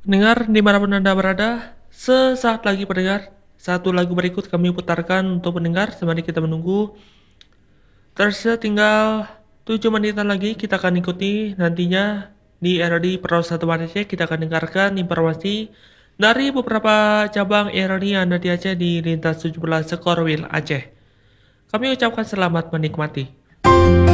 Pendengar dimanapun Anda berada, sesaat lagi pendengar, satu lagu berikut kami putarkan untuk pendengar sembari kita menunggu. Tersisa tinggal 7 menitan lagi kita akan ikuti nantinya di RRI Pro 1 Aceh. Kita akan dengarkan informasi dari beberapa cabang RRI yang ada di Aceh di lintas 17 Sekorwil Aceh. Kami ucapkan selamat menikmati.